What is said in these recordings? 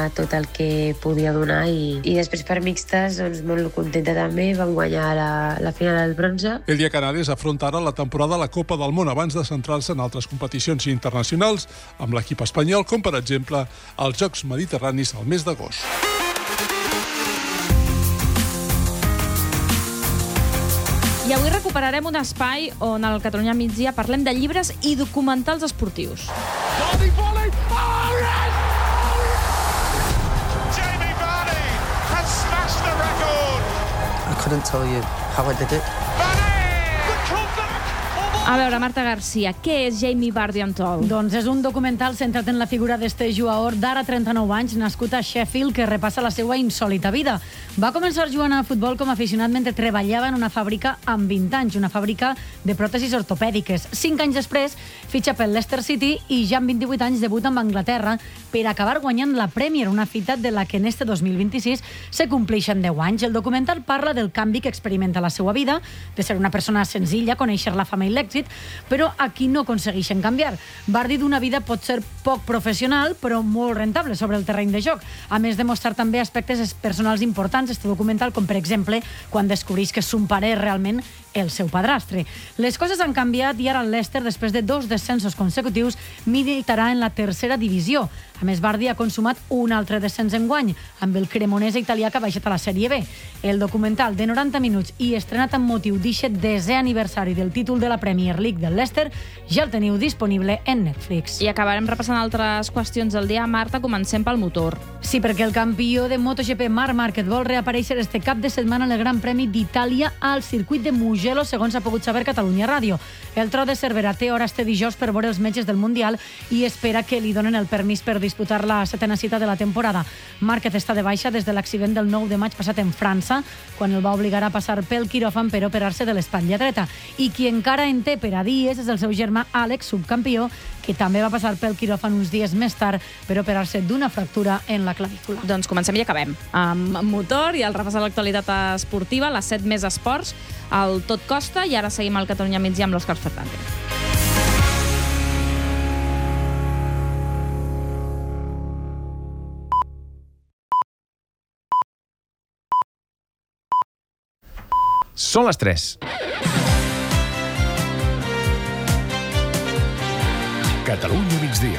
tot el que podia donar i després per mixtes doncs, molt contenta també, vam guanyar la final del bronze. Elia Canales afronta ara la temporada a la Copa del Món abans de centrar-se en altres competicions internacionals amb l'equip espanyol, com per exemple els Jocs Mediterranis al mes d'agost. I avui recuperarem un espai on al Catalunya Migdia parlem de llibres i documentals esportius. Jamie Vardy has smashed the record. I couldn't tell you how I did it. A veure, Marta Garcia, què és Jamie Vardy Untold? Doncs és un documental centrat en la figura d'este jugador d'ara 39 anys, nascut a Sheffield, que repassa la seva insòlita vida. Va començar jugant a futbol com a aficionat mentre treballava en una fàbrica amb 20 anys, una fàbrica de pròtesis ortopèdiques. 5 anys després, fitxa pel Leicester City i ja amb 28 anys debuta amb Anglaterra per acabar guanyant la Premier, una fita de la que en este 2026 se compleixen 10 anys. El documental parla del canvi que experimenta la seva vida, de ser una persona senzilla, conèixer la fama i l'èxit, però a qui no aconsegueixen canviar. Vardy d'una vida pot ser poc professional, però molt rentable sobre el terreny de joc. A més de mostrar també aspectes personals importants, este documental, com per exemple quan descobreix que son pare és realment el seu padrastre. Les coses han canviat i ara el Leicester, després de 2 descensos consecutius, militarà en la tercera divisió. A més, Vardy ha consumat un altre descens enguany, amb el Cremonese italià que ha baixat a la Sèrie B. El documental de 90 minuts i estrenat amb motiu d'eixe 10è aniversari del títol de la Premier League del Leicester ja el teniu disponible en Netflix. I acabarem repassant altres qüestions del dia. Marta, comencem pel motor. Sí, perquè el campió de MotoGP Marc Márquez vol reaparèixer este cap de setmana en el Gran Premi d'Itàlia al circuit de Mugello, segons ha pogut saber Catalunya Ràdio. El tro de Cervera té hora este dijous per veure els metges del Mundial i espera que li donen el permís per disputar la 7a cita de la temporada. Márquez està de baixa des de l'accident del 9 de maig passat en França, quan el va obligar a passar pel quiròfan per operar-se de l'espatlla dreta. I qui encara en té per a dies és el seu germà Àlex, subcampió, que també va passar pel quiròfan uns dies més tard per operar-se d'una fractura en la clavícula. Doncs comencem i acabem amb motor i el repàs de l'actualitat esportiva, les 7 més esports, el Tot Costa, i ara seguim al Catalunya Migdia amb l'Òscar Fernández. Són les 3. Catalunya Migdia.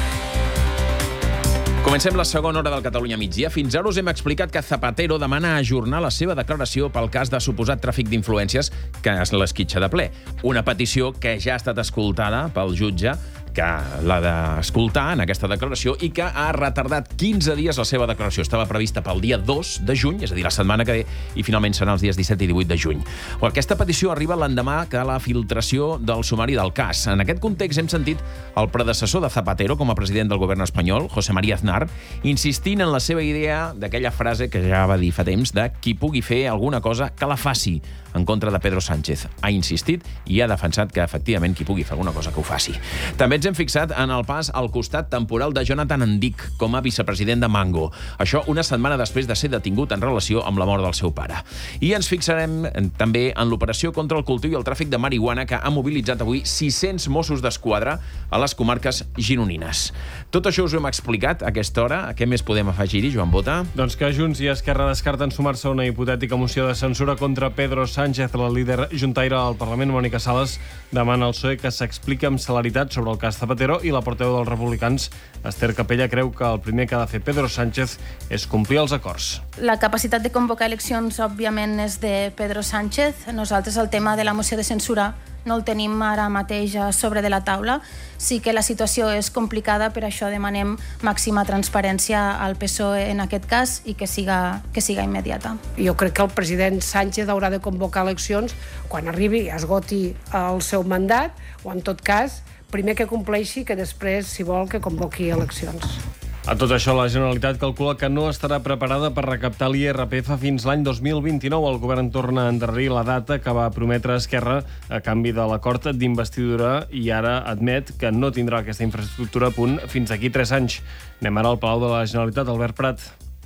Comencem la segona hora del Catalunya Migdia. Fins ara us hem explicat que Zapatero demana ajornar la seva declaració pel cas de suposat tràfic d'influències que es l'esquitxa de ple. Una petició que ja ha estat escoltada pel jutge, que l'ha d'escoltar en aquesta declaració i que ha retardat 15 dies la seva declaració. Estava prevista pel dia 2 de juny, és a dir, la setmana que ve, i finalment serà els dies 17 i 18 de juny. Aquesta petició arriba l'endemà que la filtració del sumari del cas. En aquest context hem sentit el predecessor de Zapatero com a president del govern espanyol, José María Aznar, insistint en la seva idea d'aquella frase que ja va dir fa temps de qui pugui fer alguna cosa que la faci en contra de Pedro Sánchez. Ha insistit i ha defensat que, efectivament, qui pugui fer alguna cosa que ho faci. També ens hem fixat en el pas al costat temporal de Jonathan Endic com a vicepresident de Mango. Això una setmana després de ser detingut en relació amb la mort del seu pare. I ens fixarem també en l'operació contra el cultiu i el tràfic de marihuana que ha mobilitzat avui 600 Mossos d'Esquadra a les comarques gironines. Tot això us ho hem explicat a aquesta hora. Què més podem afegir-hi, Joan Bota? Doncs que Junts i Esquerra descarten sumar-se a una hipotètica moció de censura contra Pedro Sánchez. La líder juntaire al Parlament, Mònica Sales, demana al PSOE que s'expliqui amb celeritat sobre el cas Zapatero i la portaveu dels republicans, Esther Capella, creu que el primer que ha de fer Pedro Sánchez és complir els acords. La capacitat de convocar eleccions, òbviament, és de Pedro Sánchez. Nosaltres el tema de la moció de censura no el tenim ara mateix a sobre de la taula. Sí que la situació és complicada, per això demanem màxima transparència al PSOE en aquest cas i que siga immediata. Jo crec que el president Sánchez haurà de convocar eleccions quan arribi i esgoti el seu mandat, o en tot cas, primer que compleixi, que després, si vol, que convoqui eleccions. A tot això, la Generalitat calcula que no estarà preparada per recaptar l'IRPF fins l'any 2029. El govern torna a endarrerir la data que va prometre Esquerra a canvi de l'acord d'investidura i ara admet que no tindrà aquesta infraestructura a punt fins d'aquí 3 anys. Anem ara al Palau de la Generalitat, Albert Prat.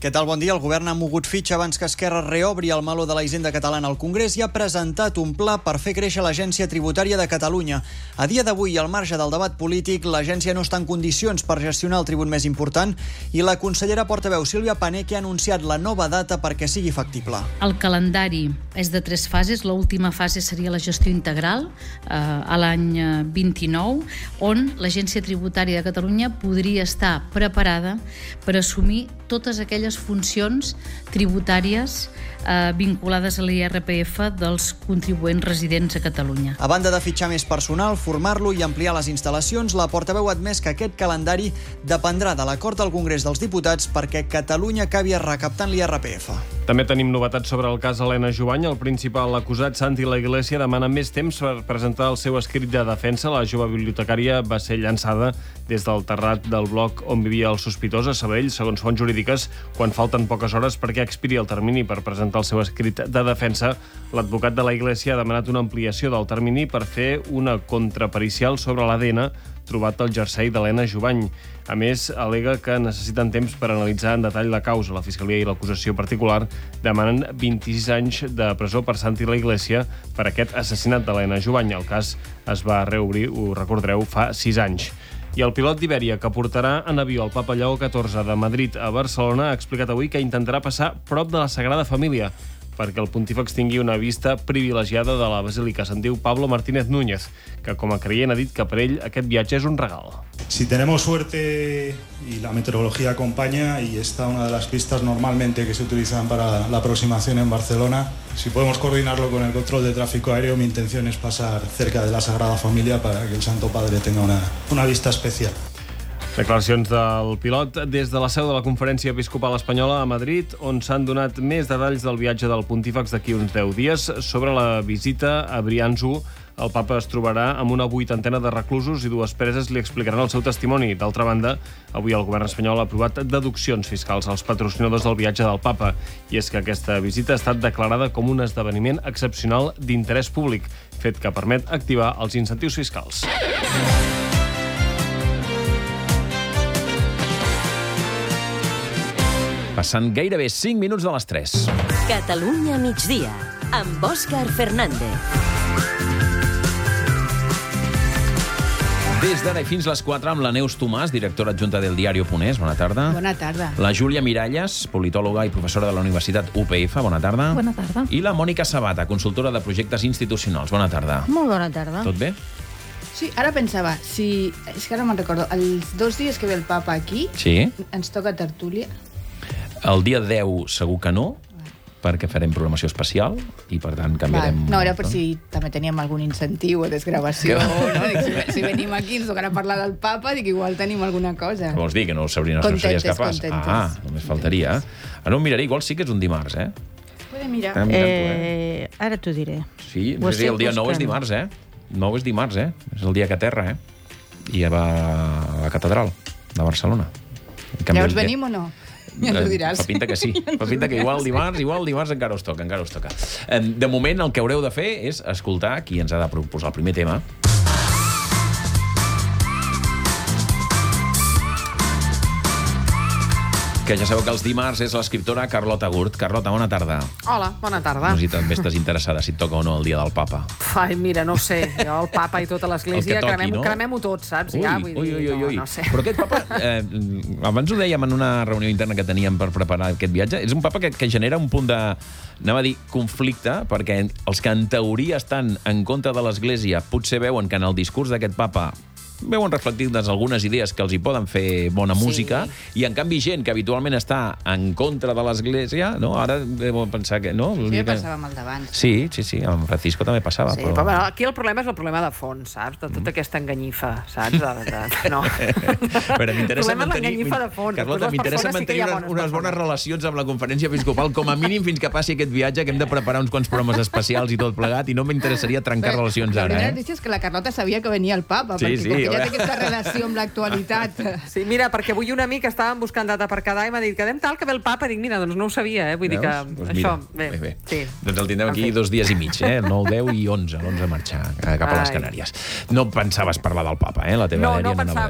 Què tal? Bon dia. El govern ha mogut fitxa abans que Esquerra reobri el meló de la hisenda catalana al Congrés i ha presentat un pla per fer créixer l'Agència Tributària de Catalunya. A dia d'avui, al marge del debat polític, l'agència no està en condicions per gestionar el tribut més important i la consellera portaveu Sílvia Paneque ha anunciat la nova data perquè sigui factible. El calendari és de 3 fases. L'última fase seria la gestió integral a l'any 29, on l'Agència Tributària de Catalunya podria estar preparada per assumir totes aquelles funcions tributàries vinculades a l'IRPF dels contribuents residents a Catalunya. A banda de fitxar més personal, formar-lo i ampliar les instal·lacions, la portaveu ha admès que aquest calendari dependrà de l'acord del Congrés dels Diputats perquè Catalunya acabi recaptant l'IRPF. També tenim novetats sobre el cas Elena Jubany. El principal acusat, Santi La Iglesia, demana més temps per presentar el seu escrit de defensa. La jove bibliotecària va ser llançada des del terrat del bloc on vivia el sospitós a Sabadell, segons fonts jurídiques, quan falten poques hores perquè expiri el termini per presentar el seu escrit de defensa. L'advocat de La Iglesia ha demanat una ampliació del termini per fer una contrapericial sobre l'ADN trobat al jersei d'Elena Jubany. A més, al·lega que necessiten temps per analitzar en detall la causa. La Fiscalia i l'acusació particular demanen 26 anys de presó per Santi La Iglesia per aquest assassinat d'Elena Jubany. El cas es va reobrir, ho recordareu, fa 6 anys. I el pilot d'Ibèria, que portarà en avió el Papa Lleó XIV de Madrid a Barcelona, ha explicat avui que intentarà passar prop de la Sagrada Família perquè el pontífex tingui una vista privilegiada de la basílica. Se'n diu Pablo Martínez Núñez, que com a creient ha dit que per ell aquest viatge és un regal. Si tenemos suerte y la meteorología acompaña y está una de las pistas normalmente que se utilizan para la aproximación en Barcelona, si podemos coordinarlo con el control de tráfico aéreo, mi intención es pasar cerca de la Sagrada Familia para que el Santo Padre tenga una vista especial. Declaracions del pilot des de la seu de la Conferència Episcopal Espanyola a Madrid, on s'han donat més detalls del viatge del pontífex d'aquí uns 10 dies. Sobre la visita a Brianço, el papa es trobarà amb una 80ena de reclusos i 2 preses li explicaran el seu testimoni. D'altra banda, avui el govern espanyol ha aprovat deduccions fiscals als patrocinadors del viatge del papa. I és que aquesta visita ha estat declarada com un esdeveniment excepcional d'interès públic, fet que permet activar els incentius fiscals. Passant gairebé 5 minuts de les 3. Catalunya migdia, amb Òscar Fernández. Des d'ara i fins les 4 amb la Neus Tomàs, directora adjunta del Diario.es. Bona tarda. Bona tarda. La Júlia Miralles, politòloga i professora de la Universitat UPF. Bona tarda. Bona tarda. I la Mònica Sabata, consultora de projectes institucionals. Bona tarda. Molt bona tarda. Tot bé? Sí, ara pensava, és que ara me'n recordo, els 2 dies que ve el papa aquí, sí, ens toca tertúlia. El dia 10 segur que no, perquè farem programació especial i, per tant, canviarem... No, era per si també teníem algun incentiu o desgravació, no? Dic, si venim aquí ens tocarà parlar del papa, dic, igual tenim alguna cosa. Vols dir que no sabries capaç? Ah, només faltaria. Ara ho miraré, igual sí que és un dimarts, eh? Podem mirar. Ara t'ho diré. Sí, el dia 9 és dimarts, eh? 9 és dimarts, eh? És el dia que aterra, eh? I va a la catedral de Barcelona. Llavors venim o no? Ja t'ho diràs. Fa pinta que sí. Fa pinta que igual dimarts encara us toca. De moment, el que haureu de fer és escoltar qui ens ha de proposar el primer tema. Que ja sabeu que els dimarts és l'escriptora Carlota Gurt. Carlota, bona tarda. Hola, bona tarda. No sé si també estàs interessada si et toca o no el dia del papa. Ai, mira, no sé. Jo, el papa i tota l'església, cremem-ho tot, saps? Ui. No sé. Però aquest papa, abans ho dèiem en una reunió interna que teníem per preparar aquest viatge, és un papa que genera un punt de, anava a dir, conflicte, perquè els que en teoria estan en contra de l'església potser veuen que en el discurs d'aquest papa veuen reflectides algunes idees que els hi poden fer bona música, i en canvi gent que habitualment està en contra de l'església, no? Ara deuen pensar que... No? Sí, jo pensava amb el d'abans. Sí, amb Francisco també passava. Sí, però aquí el problema és el problema de fons, saps? De tota aquesta enganyifa, saps? No. Però m'interessa mantenir... L'enganyifa de fons. Carlota, m'interessa mantenir unes bones relacions amb la Conferència Episcopal, com a mínim fins que passi aquest viatge, que hem de preparar uns quants programes especials i tot plegat, i no m'interessaria trencar relacions ara. La primera notícia és que la Carlota sabia que venia el papa. Sí, ella té aquesta relació amb l'actualitat. Sí, mira, perquè avui un amic estàvem buscant data per quedar i m'ha dit, quedem tal que ve el papa. Dic, mira, doncs no ho sabia, Vull dir que això... Bé. Sí. Doncs el tindrem aquí 2 dies i mig, el 9, 10 i 11. L'11 a marxar cap a les Canàries. No pensaves parlar del papa, La teva No pensava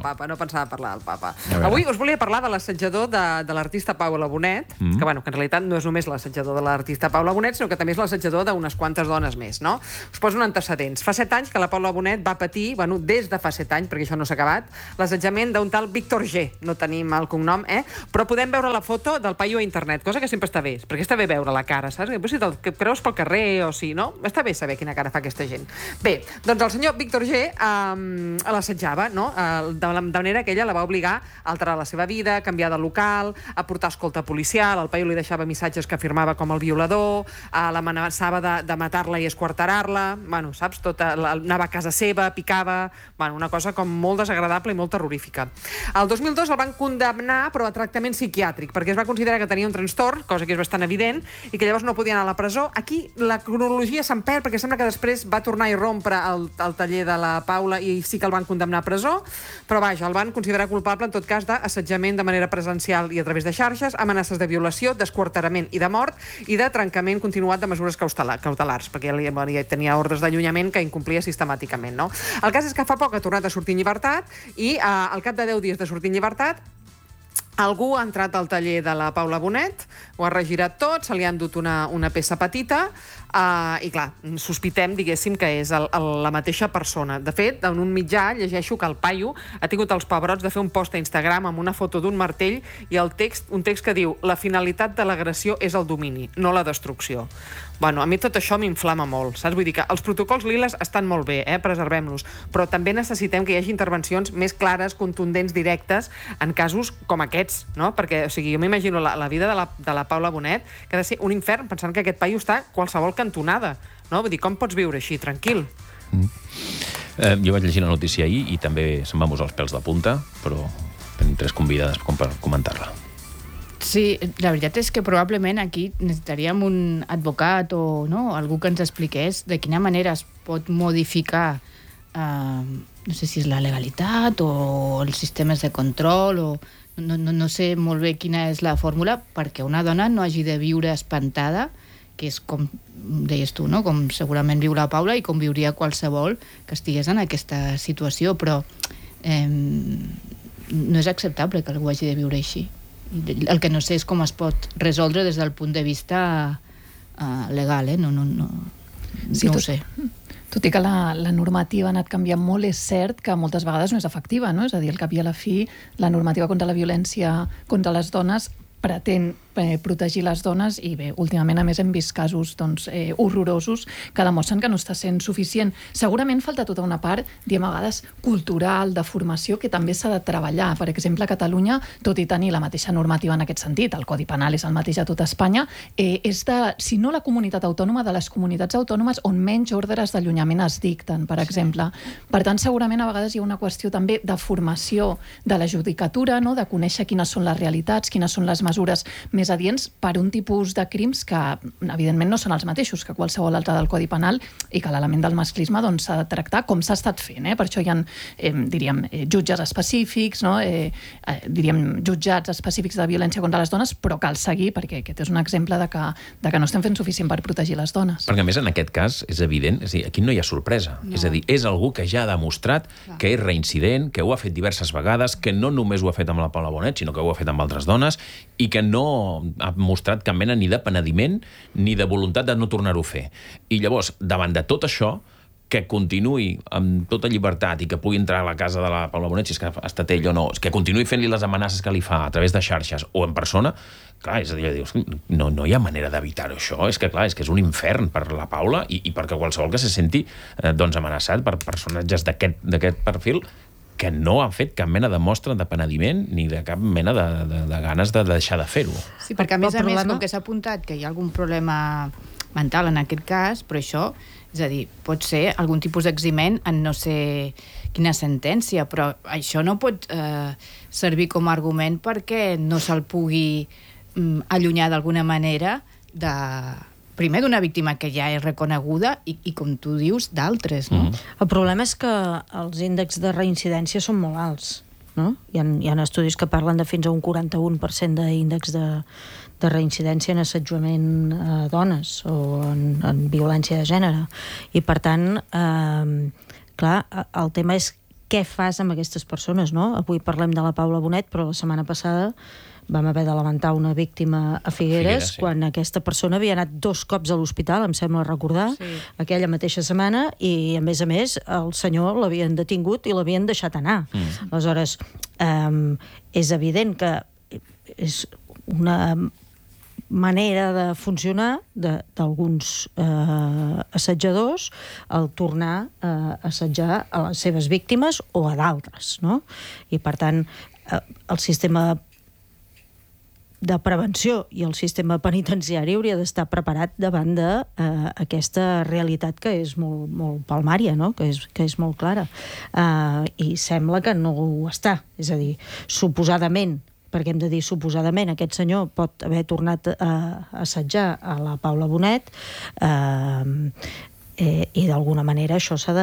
parlar del papa. Avui us volia parlar de l'assetjador de l'artista Paula Bonet, que en realitat no és només l'assetjador de l'artista Paula Bonet, sinó que també és l'assetjador d'unes quantes dones més, no? Us poso un antecedents. Fa 7 anys que la Paula Bonet va patir, des de fa 7 anys, perquè això no s'ha acabat, l'assetjament d'un tal Víctor G. No tenim el cognom, però podem veure la foto del paio a internet, cosa que sempre està bé, perquè està bé veure la cara, saps? Si te'l creus pel carrer o si no, està bé saber quina cara fa aquesta gent. Bé, doncs el senyor Víctor G. L'assetjava, no? De manera que ella la va obligar a alterar la seva vida, a canviar de local, a portar escolta policial, el paio li deixava missatges que afirmava com el violador, l'amenaçava de matar-la i esquarterar-la, saps? Anava a casa seva, picava, una cosa com molt desagradable i molt terrorífica. El 2002 el van condemnar, però a tractament psiquiàtric, perquè es va considerar que tenia un trastorn, cosa que és bastant evident, i que llavors no podia anar a la presó. Aquí la cronologia se'n perd, perquè sembla que després va tornar a irrompre el taller de la Paula i sí que el van condemnar a presó, però vaja, el van considerar culpable en tot cas d'assetjament de manera presencial i a través de xarxes, amenaces de violació, d'esquarterament i de mort i de trencament continuat de mesures cautelars, perquè ja tenia ordres d'allunyament que incomplia sistemàticament, no? El cas és que fa poc ha tornat a sortir en llibertat i al cap de 10 dies de sortir en llibertat algú ha entrat al taller de la Paula Bonet, ho ha regirat tot, se li ha endut una peça petita i clar, sospitem, diguéssim, que és la mateixa persona. De fet, en un mitjà llegeixo que el paio ha tingut els pebrots de fer un post a Instagram amb una foto d'un martell i un text que diu: la finalitat de l'agressió és el domini, no la destrucció. A mi tot això m'inflama molt, saps? Vull dir que els protocols liles estan molt bé, preservem-los, però també necessitem que hi hagi intervencions més clares, contundents, directes, en casos com aquests, no? Perquè, jo m'imagino la vida de la Paula Bonet, que ha de ser un infern, pensant que aquest paio està a qualsevol cantonada, no? Vull dir, com pots viure així, tranquil? Jo vaig llegir la notícia ahir i també se'm van posar els pèls de punta, però tenim 3 convidades com per comentar-la. Sí, la veritat és que probablement aquí necessitaríem un advocat o algú que ens expliqués de quina manera es pot modificar, no sé si és la legalitat o els sistemes de control, o no sé molt bé quina és la fórmula perquè una dona no hagi de viure espantada, que és com deies tu, no? Com segurament viu la Paula i com viuria qualsevol que estigués en aquesta situació, però no és acceptable que algú hagi de viure així. El que no sé és com es pot resoldre des del punt de vista legal, no ho sé. Tot i que la normativa ha anat canviant molt, és cert que moltes vegades no és efectiva, no? És a dir, al cap i a la fi, la normativa contra la violència contra les dones pretén protegir les dones i bé, últimament a més hem vist casos horrorosos que demostren que no està sent suficient. Segurament falta tota una part, diem a vegades, cultural, de formació, que també s'ha de treballar. Per exemple, a Catalunya, tot i tenir la mateixa normativa en aquest sentit, el Codi Penal és el mateix a tot Espanya, és de, si no la comunitat autònoma, de les comunitats autònomes on menys ordres d'allunyament es dicten, per exemple. Per tant, segurament a vegades hi ha una qüestió també de formació de la judicatura, de conèixer quines són les realitats, quines són les mesures més adients per un tipus de crims que, evidentment, no són els mateixos que qualsevol altre del Codi Penal i que l'element del masclisme s'ha de tractar com s'ha estat fent. Per això hi ha, diríem, jutges específics, diríem, jutjats específics de violència contra les dones, però cal seguir, perquè aquest és un exemple de que no estem fent suficient per protegir les dones. Perquè, a més, en aquest cas, és evident, és a dir, aquí no hi ha sorpresa. No. És a dir, és algú que ja ha demostrat que és reincident, que ho ha fet diverses vegades, que no només ho ha fet amb la Paula Bonet, sinó que ho ha fet amb altres dones, i que no ha mostrat cap mena ni de penediment ni de voluntat de no tornar-ho a fer. I llavors, davant de tot això, que continuï amb tota llibertat i que pugui entrar a la casa de la Paula Bonet, si és que ha estat ell o no, que continuï fent-li les amenaces que li fa a través de xarxes o en persona, clar, és a dir, dius, no hi ha manera d'evitar-ho, això. És que, clar, és un infern per la Paula i perquè qualsevol que se senti amenaçat per personatges d'aquest perfil que no han fet cap mena de mostra de penediment ni de cap mena de ganes de deixar de fer-ho. Sí, perquè a més, com que s'ha apuntat que hi ha algun problema mental en aquest cas, però això, és a dir, pot ser algun tipus d'eximent en no sé quina sentència, però això no pot servir com a argument perquè no se'l pugui allunyar d'alguna manera primer d'una víctima que ja és reconeguda i com tu dius, d'altres, no? El problema és que els índexs de reincidència són molt alts, no? Hi ha estudis que parlen de fins a un 41% d'índex de reincidència en assetjament a dones o en violència de gènere. I, per tant, clar, el tema és què fas amb aquestes persones, no? Avui parlem de la Paula Bonet, però la setmana passada vam haver de lamentar una víctima a Figueres, sí. Quan aquesta persona havia anat 2 cops a l'hospital, em sembla recordar, aquella mateixa setmana, i a més, el senyor l'havien detingut i l'havien deixat anar. Aleshores, és evident que és una manera de funcionar d'alguns assetjadors al tornar a assetjar a les seves víctimes o a d'altres, no? I, per tant, el sistema de prevenció i el sistema penitenciari hauria d'estar preparat davant d'aquesta realitat que és molt palmària, no? Que és molt clara. I sembla que no ho està. És a dir, suposadament, perquè hem de dir suposadament, aquest senyor pot haver tornat a assetjar a la Paula Bonet i d'alguna manera això s'ha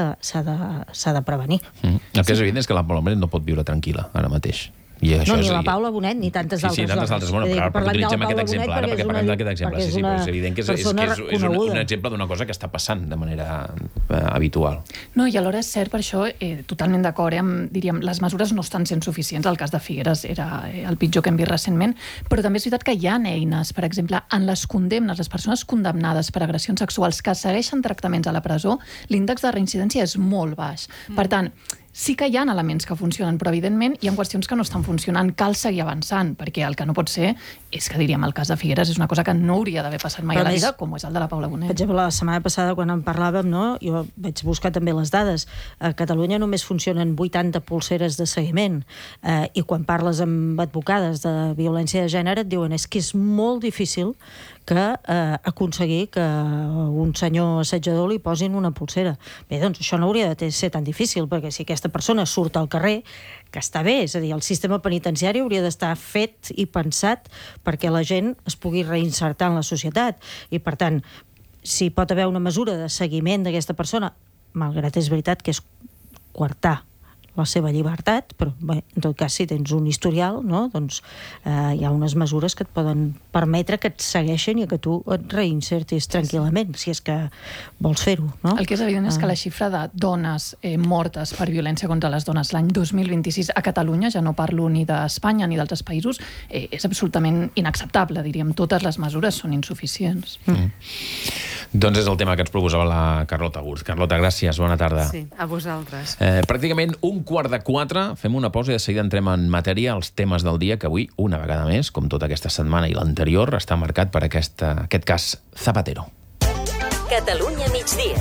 de prevenir. El que és evident és que la Paula Bonet no pot viure tranquil·la ara mateix. No, ni la Paula Bonet ni tantes altres dones. Sí, tantes altres. Bueno, però utilitzem aquest exemple ara perquè parlem d'aquest exemple. Sí, però és evident que és un exemple d'una cosa que està passant de manera habitual. No, i alhora és cert, per això, totalment d'acord, diríem, les mesures no estan sent suficients. El cas de Figueres era el pitjor que hem vist recentment, però també és veritat que hi ha eines, per exemple, en les condemnes, les persones condemnades per agressions sexuals que segueixen tractaments a la presó, l'índex de reincidència és molt baix. Per tant, sí que hi ha elements que funcionen, però evidentment hi ha qüestions que no estan funcionant. Cal seguir avançant, perquè el que no pot ser és que, diríem, el cas de Figueres és una cosa que no hauria d'haver passat mai a la vida, com és el de la Paula Bonet. Per exemple, la setmana passada, quan en parlàvem, jo vaig buscar també les dades. A Catalunya només funcionen 80 polseres de seguiment, i quan parles amb advocades de violència de gènere et diuen que és molt difícil que aconseguir que un senyor assetjador li posin una polsera. Bé, doncs això no hauria de ser tan difícil, perquè si aquesta persona surt al carrer, que està bé, és a dir, el sistema penitenciari hauria d'estar fet i pensat perquè la gent es pugui reinsertar en la societat. I, per tant, si pot haver una mesura de seguiment d'aquesta persona, malgrat és veritat que és coartar la seva llibertat, però bé, en tot cas, si tens un historial, no? Doncs hi ha unes mesures que et poden permetre que et segueixin i que tu et reinsertis tranquil·lament, si és que vols fer-ho, no? El que és evident és que la xifra de dones mortes per violència contra les dones l'any 2026 a Catalunya, ja no parlo ni d'Espanya ni d'altres països, és absolutament inacceptable, diríem. Totes les mesures són insuficients. Doncs és el tema que ens proposava la Carlota Gurt. Carlota, gràcies, bona tarda. Sí, a vosaltres. Pràcticament 3:15, fem una pausa i de seguida entrem en matèria als temes del dia, que avui, una vegada més, com tota aquesta setmana i l'anterior, està marcat per aquest cas Zapatero. Catalunya migdia.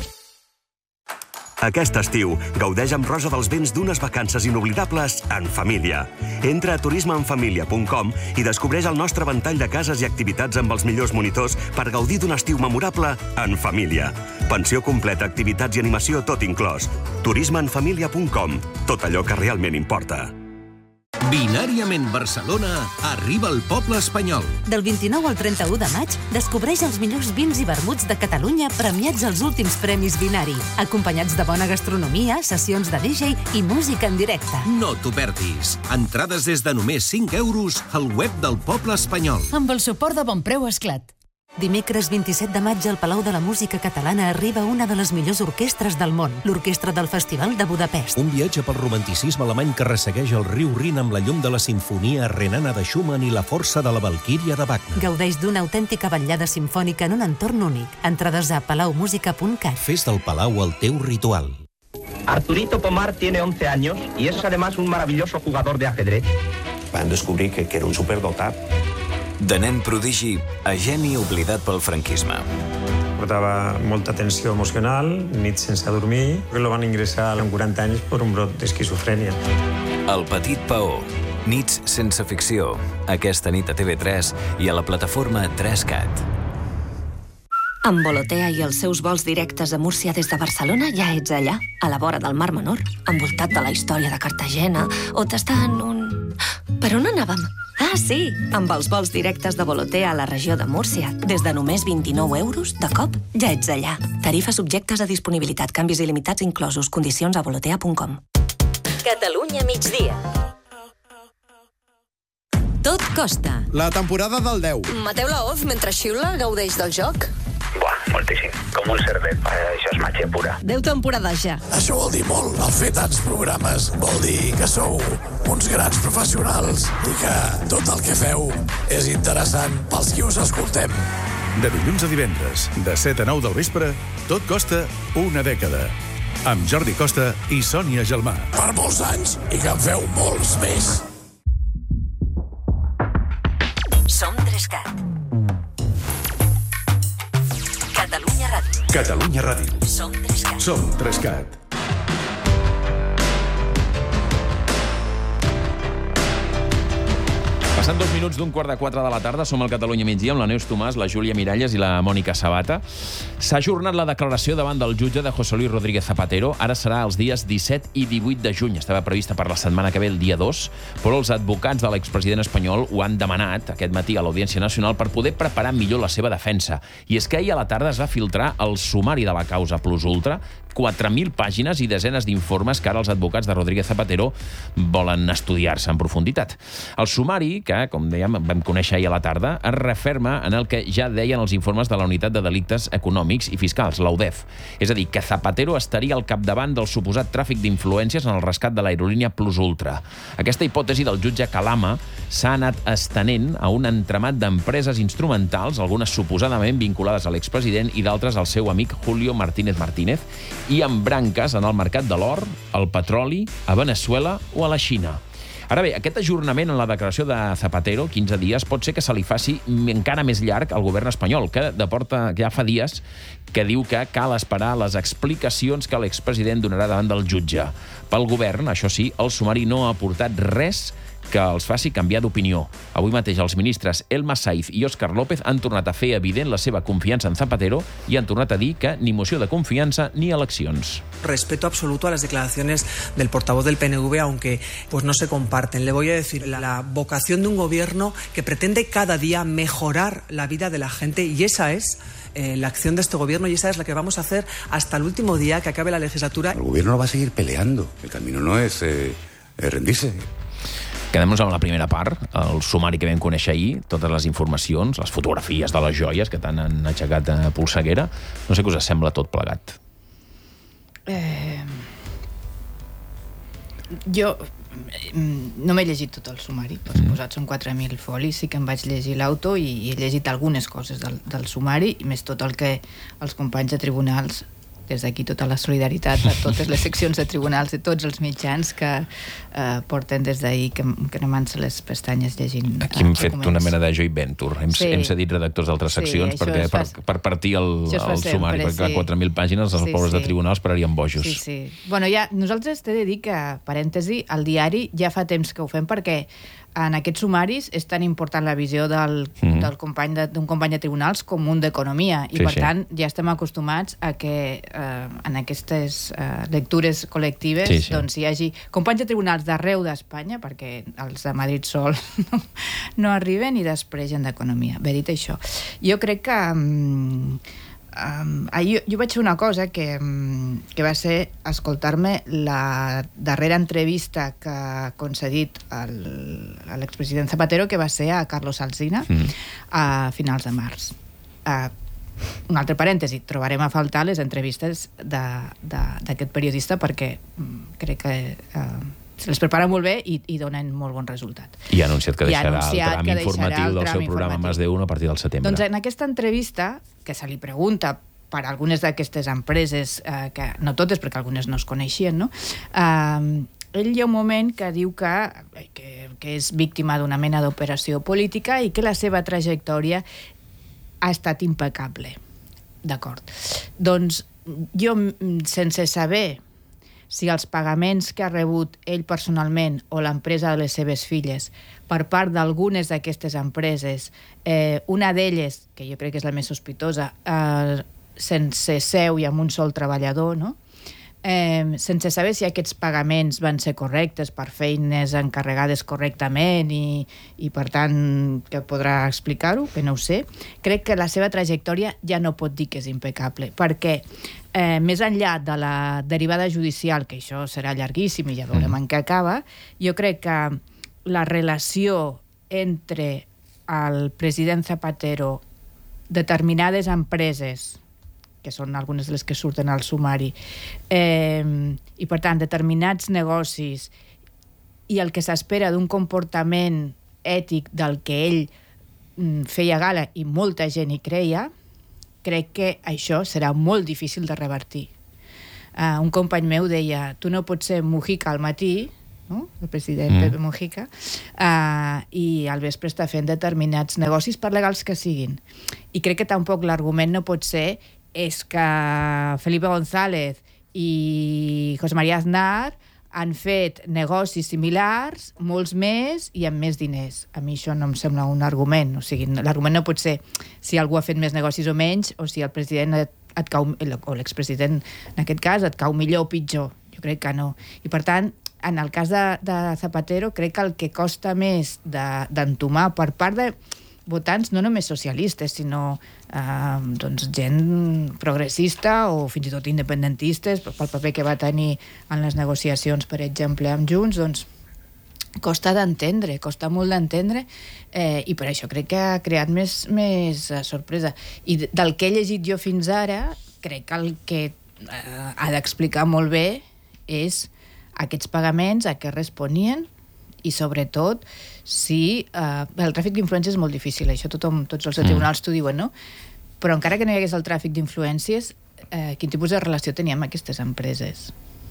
Aquest estiu, gaudeix amb Rosa dels Vents d'unes vacances inoblidables en família. Entra a turismeenfamilia.com i descobreix el nostre ventall de cases i activitats amb els millors monitors per gaudir d'un estiu memorable en família. Pensió completa, activitats i animació, tot inclòs. turismeenfamilia.com. Tot allò que realment importa. Binàriament Barcelona arriba al poble espanyol. Del 29 al 31 de maig, descobreix els millors vins i vermuts de Catalunya premiats als últims Premis Binari, acompanyats de bona gastronomia, sessions de DJ i música en directe. No t'ho perdis. Entrades des de només 5 euros al web del poble espanyol. Amb el suport de Bonpreu Esclat. Dimecres 27 de maig al Palau de la Música Catalana arriba una de les millors orquestres del món, l'Orquestra del Festival de Budapest. Un viatge pel romanticisme alemany que ressegueix el riu Rin amb la llum de la sinfonia renana de Schumann i la força de la Valquíria de Wagner. Gaudeix d'una autèntica vetllada simfònica en un entorn únic. Entrades a palaumusica.cat. Fes del Palau el teu ritual. Arturito Pomar tiene 11 años y es además un maravilloso jugador de ajedrez. Van descobrir que era un superdotat. De nen prodigi a geni oblidat pel franquisme. Portava molta tensió emocional, nits sense dormir, que lo van ingressar amb 40 anys per un brot d'esquizofrènia. El petit Paó, nits sense ficció, aquesta nit a TV3 i a la plataforma 3Cat. Amb Volotea i els seus vols directes a Múrcia des de Barcelona ja ets allà, a la vora del Mar Menor, envoltat de la història de Cartagena, o tastant un... Per on anàvem? Ah, sí! Amb els vols directes de Volotea a la regió de Múrcia, des de només 29 euros, de cop, ja ets allà. Tarifes subjectes a disponibilitat, canvis il·limitats inclosos, condicions a volotea.com. Catalunya migdia. Tot costa. La temporada del 10. Mateu Laoz, mentre xiula, gaudeix del joc? Buah, moltíssim. Com un cervet. Això és màgia pura. 10 temporades ja. Això vol dir molt. El fer tants programes vol dir que sou uns grans professionals i que tot el que feu és interessant pels qui us escoltem. De dilluns a divendres, de 7 a 9 del vespre, tot costa una dècada. Amb Jordi Costa i Sònia Gelmà. Per molts anys i que en feu molts més. Som 3CAT. Catalunya Ràdio. Catalunya Ràdio. Som 3CAT. Som 3CAT. Passant 2 minuts d'un 3:15 de la tarda, som al Catalunya migdia amb la Neus Tomàs, la Júlia Miralles i la Mònica Sabata. S'ha ajornat la declaració davant del jutge de José Luis Rodríguez Zapatero. Ara serà els dies 17 i 18 de juny. Estava prevista per la setmana que ve, el dia 2, però els advocats de l'expresident espanyol ho han demanat aquest matí a l'Audiència Nacional per poder preparar millor la seva defensa. I és que ahir a la tarda es va filtrar el sumari de la causa Plus Ultra, 4.000 pàgines i desenes d'informes que ara els advocats de Rodríguez Zapatero volen estudiar-se en profunditat. El sumari, que, com dèiem, vam conèixer ahir a la tarda, es referma en el que ja deien els informes de la Unitat de Delictes Econòmics i Fiscals, la UDEF. És a dir, que Zapatero estaria al capdavant del suposat tràfic d'influències en el rescat de l'aerolínia Plus Ultra. Aquesta hipòtesi del jutge Calama s'ha anat estenent a un entramat d'empreses instrumentals, algunes suposadament vinculades a l'expresident i d'altres al seu amic Julio Martínez Martínez, i amb branques en el mercat de l'or, el petroli, a Venezuela o a la Xina. Ara bé, aquest ajornament en la declaració de Zapatero, 15 dies, pot ser que se li faci encara més llarg al govern espanyol, que ja fa dies que diu que cal esperar les explicacions que l'expresident donarà davant del jutge. Pel govern, això sí, el sumari no ha aportat res que els faci canviar d'opinió. Avui mateix els ministres Elma Saiz i Óscar López han tornat a fer evident la seva confiança en Zapatero i han tornat a dir que ni moció de confiança ni eleccions. Respeto absoluto a las declaraciones del portavoz del PNV, aunque pues no se comparten. Le voy a decir, la vocación de un gobierno que pretende cada día mejorar la vida de la gente, y esa es la acción de este gobierno, y esa es la que vamos a hacer hasta el último día que acabe la legislatura. El gobierno va a seguir peleando. El camino no es rendirse. Quedem-nos amb la primera part, el sumari que vam conèixer ahir, totes les informacions, les fotografies de les joies que tant han aixecat a polseguera. No sé què us sembla tot plegat. Jo no m'he llegit tot el sumari, per suposat són 4.000 folis, sí que em vaig llegir l'auto i he llegit algunes coses del sumari, i més tot el que els companys de tribunals, des d'aquí tota la solidaritat a totes les seccions de tribunals i tots els mitjans que porten des d'ahir que cremant-se les pestanyes llegint. Aquí hem fet una mena de joint venture. Hem cedit redactors d'altres seccions per partir el sumari, perquè 4.000 pàgines els pobres de tribunals pararien bojos. Sí. Bueno, ja, nosaltres t'he de dir que, parèntesi, al diari ja fa temps que ho fem perquè en aquests sumaris és tan important la visió d'un company de tribunals com un d'economia, i per tant ja estem acostumats a que en aquestes lectures col·lectives doncs hi hagi companys de tribunals d'arreu d'Espanya, perquè els de Madrid sol no arriben, i després gent d'economia. Bé, dit això, jo crec que jo vaig fer una cosa que va ser escoltar-me la darrera entrevista que ha concedit a l'expresident Zapatero, que va ser a Carlos Alsina a finals de març. Un altre parèntesi, trobarem a faltar les entrevistes d'aquest periodista perquè crec que se les prepara molt bé i donen molt bon resultat. I ha anunciat que deixarà el tram informatiu del seu programa Más de Uno a partir del setembre. Doncs en aquesta entrevista, que se li pregunta per algunes d'aquestes empreses, que no totes, perquè algunes no es coneixien, no? Ell hi ha un moment que diu que és víctima d'una mena d'operació política i que la seva trajectòria ha estat impecable. D'acord. Doncs jo, sense saber si els pagaments que ha rebut ell personalment o l'empresa de les seves filles per part d'algunes d'aquestes empreses, una d'elles, que jo crec que és la més sospitosa, sense seu i amb un sol treballador, no? sense saber si aquests pagaments van ser correctes per feines encarregades correctament i per tant, que podrà explicar-ho, que no ho sé, crec que la seva trajectòria ja no pot dir que és impecable, perquè més enllà de la derivada judicial, que això serà llarguíssim i ja veurem en què acaba, jo crec que la relació entre el president Zapatero, determinades empreses, que són algunes de les que surten al sumari, i per tant determinats negocis i el que s'espera d'un comportament ètic del que ell feia gala i molta gent hi creia, crec que això serà molt difícil de revertir. Un company meu deia, tu no pots ser Mujica al matí, no? El president Pepe Mujica, i al vespre està fent determinats negocis, per legals que siguin. I crec que tampoc l'argument no pot ser és que Felipe González i José María Aznar han fet negocis similars, molts més i amb més diners. A mi això no em sembla un argument. O sigui, l'argument no pot ser si algú ha fet més negocis o menys, o si el president et cau, o l'expresident, en aquest cas, et cau millor o pitjor. Jo crec que no. I per tant, en el cas de Zapatero, crec que el que costa més d'entomar per part de votants no només socialistes, sinó gent progressista o fins i tot independentistes, pel paper que va tenir en les negociacions, per exemple, amb Junts, doncs costa d'entendre, costa molt d'entendre, i per això crec que ha creat més sorpresa. I del que he llegit jo fins ara, crec que el que ha d'explicar molt bé és aquests pagaments, a què responien, i sobretot si el tràfic d'influències és molt difícil, això tots els tribunals t'ho diuen, no? Però encara que no hi hagués el tràfic d'influències, quin tipus de relació tenia amb aquestes empreses?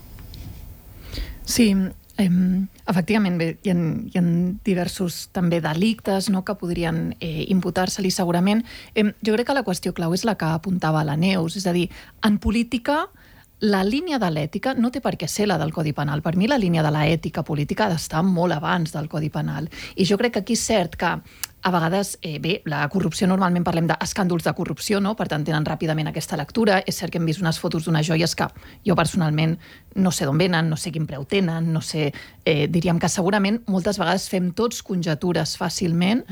Sí, efectivament, bé, hi ha diversos també delictes, no, que podrien imputar-se-li segurament. Jo crec que la qüestió clau és la que apuntava la Neus, és a dir, en política la línia de l'ètica no té per què ser la del Codi Penal. Per mi la línia de l'ètica política ha d'estar molt abans del Codi Penal. I jo crec que aquí és cert que a vegades, bé, la corrupció normalment parlem d'escàndols de corrupció, no? Per tant tenen ràpidament aquesta lectura. És cert que hem vist unes fotos d'unes joies que jo personalment no sé d'on venen, no sé quin preu tenen, no sé... diríem que segurament moltes vegades fem tots conjectures fàcilment,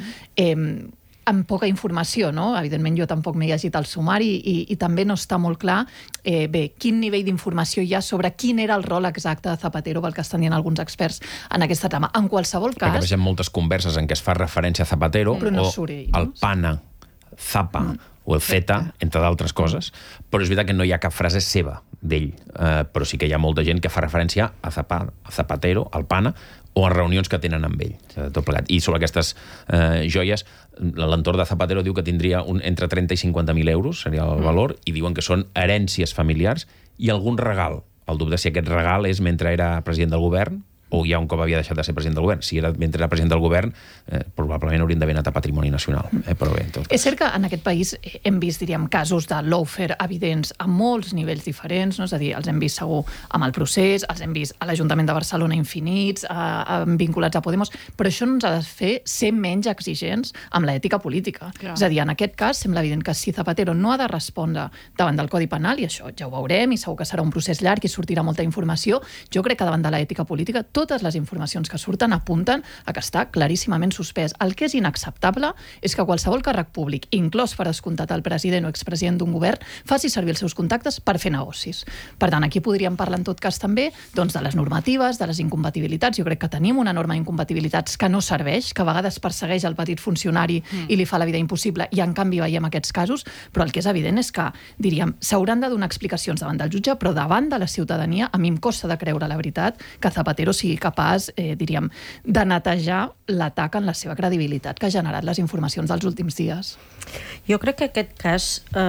amb poca informació, no? Evidentment jo tampoc m'he llegit el sumari i també no està molt clar quin nivell d'informació hi ha sobre quin era el rol exacte de Zapatero pel que estan dient alguns experts en aquesta trama. En qualsevol cas... Perquè vegem moltes converses en què es fa referència a Zapatero o al PANA, Zapa o el Zeta, entre d'altres coses, però és veritat que no hi ha cap frase seva d'ell, però sí que hi ha molta gent que fa referència a Zapatero, al PANA, o a reunions que tenen amb ell, tot plegat. I sobre aquestes joies, l'entorn de Zapatero diu que tindria entre 30 i 50.000 euros, seria el valor, i diuen que són herències familiars i algun regal. El dubte si aquest regal és mentre era president del govern o ja un cop havia deixat de ser president del govern. Si era mentre era president del govern, probablement haurien d'haver anat a Patrimoni Nacional. Però bé, és cert que en aquest país hem vist, diríem, casos de lawfare evidents a molts nivells diferents, no? És a dir, els hem vist segur amb el procés, els hem vist a l'Ajuntament de Barcelona infinits, vinculats a Podemos, però això no ens ha de fer ser menys exigents amb l'ètica política. Clar. És a dir, en aquest cas sembla evident que si Zapatero no ha de respondre davant del Codi Penal, i això ja ho veurem, i segur que serà un procés llarg i sortirà molta informació, jo crec que davant de l'ètica política totes les informacions que surten apunten a que està claríssimament suspès. El que és inacceptable és que qualsevol càrrec públic, inclòs per descomptat el president o expresident d'un govern, faci servir els seus contactes per fer negocis. Per tant, aquí podríem parlar en tot cas també doncs, de les normatives, de les incompatibilitats. Jo crec que tenim una norma d'incompatibilitats que no serveix, que a vegades persegueix el petit funcionari i li fa la vida impossible, i en canvi veiem aquests casos, però el que és evident és que, diríem, s'hauran de donar explicacions davant del jutge, però davant de la ciutadania, a mi em costa de creure la veritat que Zapatero sigui capaç, diríem, de netejar l'atac en la seva credibilitat que ha generat les informacions dels últims dies. Jo crec que aquest cas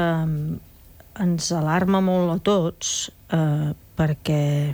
ens alarma molt a tots perquè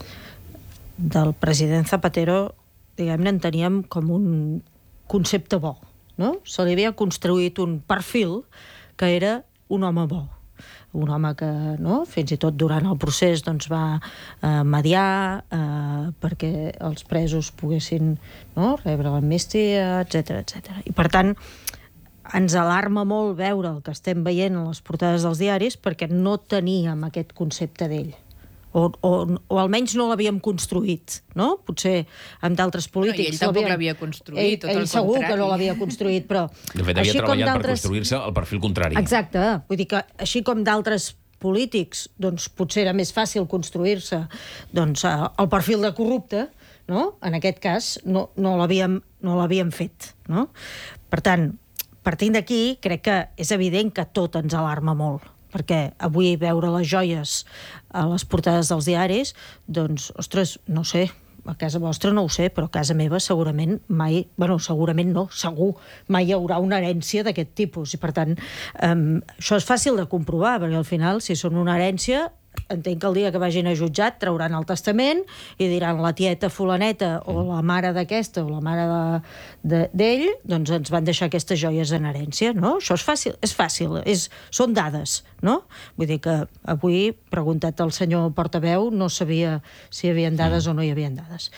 del president Zapatero, diguem-ne, en teníem com un concepte bo, no? Se li havia construït un perfil que era un home bo. Un home que, no, fins i tot durant el procés doncs, va mediar perquè els presos poguessin, no, rebre l'amnistia, etc. I per tant, ens alarma molt veure el que estem veient en les portades dels diaris perquè no teníem aquest concepte d'ell. o almenys no l'havíem construït, no? Potser amb d'altres polítics... I ell tampoc l'havia construït, tot el contrari. Ell segur que no l'havia construït, però... De fet, havia treballat per construir-se el perfil contrari. Exacte, vull dir que així com d'altres polítics, doncs potser era més fàcil construir-se el perfil de corrupte, no? En aquest cas no l'havíem fet, no? Per tant, partint d'aquí, crec que és evident que tot ens alarma molt, perquè avui veure les joies a les portades dels diaris, doncs, ostres, no sé, a casa vostra no ho sé, però a casa meva segurament mai, segurament no, segur, mai hi haurà una herència d'aquest tipus, i per tant, això és fàcil de comprovar, perquè al final, si són una herència, entenc que el dia que vagin a jutjat trauran el testament i diran la tieta fulaneta o la mare d'aquesta o la mare d'ell, doncs ens van deixar aquestes joies en herència, no? Això és fàcil, són dades, no? Vull dir que avui, preguntat al senyor portaveu, no sabia si hi havia dades o no hi havia dades.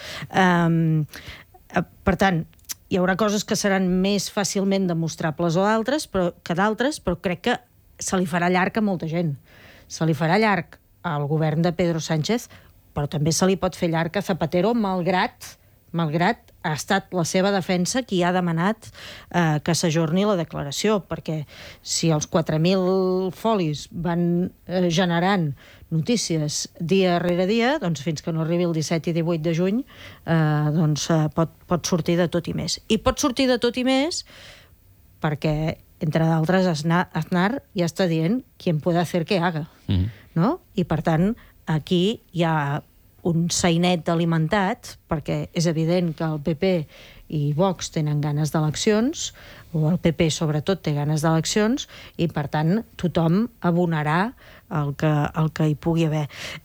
Per tant, hi haurà coses que seran més fàcilment demostrables que d'altres, però crec que se li farà llarg a molta gent. Se li farà llarg al govern de Pedro Sánchez, però també se li pot fer llarg a Zapatero, malgrat ha estat la seva defensa qui ha demanat que s'ajorni la declaració, perquè si els 4.000 folis van generant notícies dia rere dia, doncs fins que no arribi el 17 i 18 de juny, doncs pot sortir de tot i més. I pot sortir de tot i més perquè, entre d'altres, Aznar ja està dient quien puede hacer que haga. No? I, per tant, aquí hi ha un sainet alimentat, perquè és evident que el PP i Vox tenen ganes d'eleccions, o el PP sobretot té ganes d'eleccions, i, per tant, tothom abonarà el que hi pugui haver.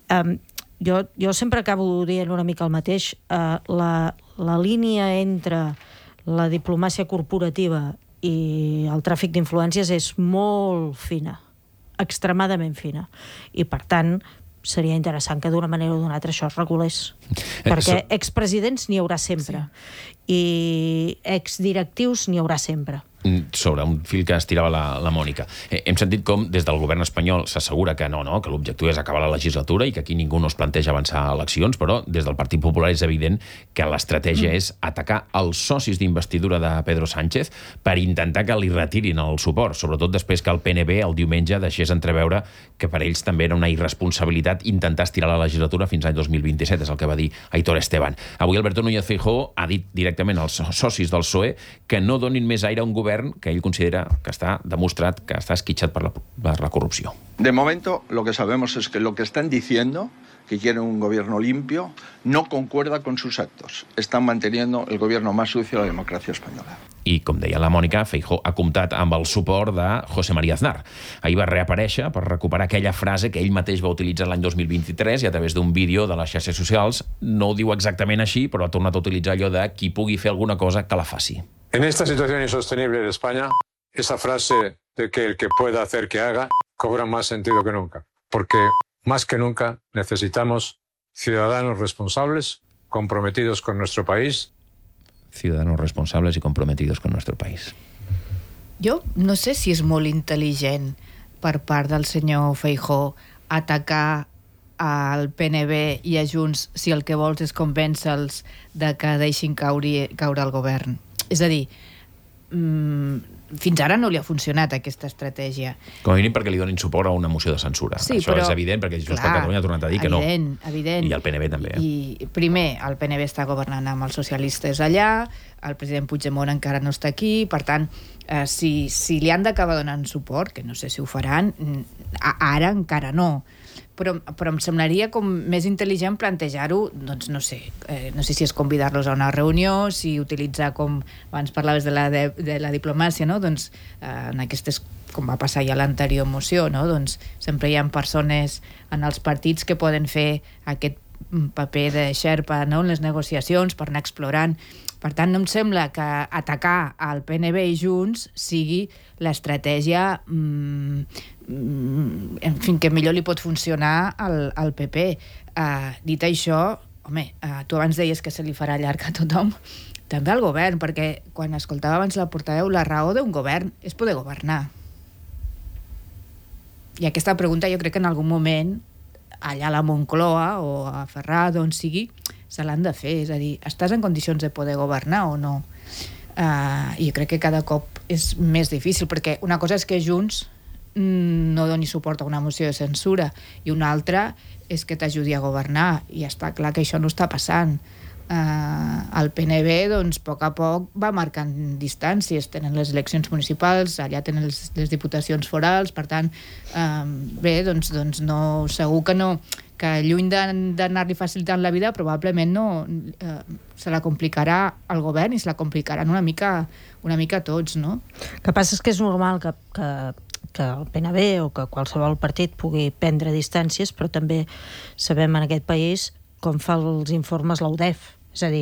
Jo sempre acabo dient una mica el mateix. La línia entre la diplomàcia corporativa i el tràfic d'influències és molt fina, extremadament fina, i per tant seria interessant que d'una manera o d'una altra això es regulés, perquè expresidents n'hi haurà sempre i exdirectius n'hi haurà sempre. Sobre un fil que estirava la Mònica. Hem sentit com des del govern espanyol s'assegura que que l'objectiu és acabar la legislatura i que aquí ningú no es planteja avançar a eleccions, però des del Partit Popular és evident que l'estratègia és atacar els socis d'investidura de Pedro Sánchez per intentar que li retirin el suport, sobretot després que el PNB el diumenge deixés entreveure que per ells també era una irresponsabilitat intentar estirar la legislatura fins l'any 2027, és el que va dir Aitor Esteban. Avui Alberto Núñez Feijóo ha dit directament als socis del PSOE que no donin més aire a un govern que ell considera que està demostrat que està esquitxat per la corrupció. De momento, lo que sabemos es que lo que están diciendo, que quieren un gobierno limpio, no concuerda con sus actos. Están manteniendo el gobierno más sucio de la democracia española. I, com deia la Mònica, Feijóo ha comptat amb el suport de José María Aznar. Ahir va reaparèixer per recuperar aquella frase que ell mateix va utilitzar l'any 2023 i a través d'un vídeo de les xarxes socials no ho diu exactament així, però ha tornat a utilitzar allò de qui pugui fer alguna cosa que la faci. En esta situación insostenible de España, esa frase de que el que pueda hacer que haga cobra más sentido que nunca, porque más que nunca necesitamos ciudadanos responsables, comprometidos con nuestro país. Ciudadanos responsables y comprometidos con nuestro país. Jo no sé si és molt intel·ligent per part del senyor Feijóo atacar al PNB i a Junts si el que vols és convèncer-los de que deixin caure el govern. És a dir, fins ara no li ha funcionat aquesta estratègia. Com a mínim perquè li donin suport a una moció de censura. Sí, això és evident, perquè Junts per Catalunya ha tornat a dir que no. Evident. I el PNB també. I primer, el PNB està governant amb els socialistes allà, el president Puigdemont encara no està aquí, per tant, si li han d'acabar donant suport, que no sé si ho faran, ara encara no. Però em semblaria com més intel·ligent plantejar-ho, doncs no sé si és convidar-los a una reunió, si utilitzar, com abans parlaves de la diplomàcia, no? Doncs en aquestes, com va passar ja a l'anterior moció, no? Doncs sempre hi ha persones en els partits que poden fer aquest paper de xerpa, no? En les negociacions per anar explorant. Per tant, no em sembla que atacar al PNB i Junts sigui l'estratègia en fi, que millor li pot funcionar al PP. Dit això, home, tu abans deies que se li farà llarg a tothom, també al govern, perquè quan escoltava abans la portaveu, la raó d'un govern és poder governar. I aquesta pregunta jo crec que en algun moment allà a la Moncloa o a Ferrado, on sigui, se l'han de fer. És a dir, estàs en condicions de poder governar o no? I jo crec que cada cop és més difícil, perquè una cosa és que Junts no doni suport a una moció de censura i una altra és que t'ajudi a governar, i està clar que això no està passant. El PNB, doncs, a poc va marcant distàncies. Tenen les eleccions municipals, allà tenen les diputacions forals, per tant, bé, doncs no, segur que lluny d'anar-li facilitant la vida, probablement se la complicarà al govern i se la complicaran una mica a tots, no? El que passa és que és normal que el PNB o que qualsevol partit pugui prendre distàncies, però també sabem en aquest país com fa els informes l'UDEF. És a dir,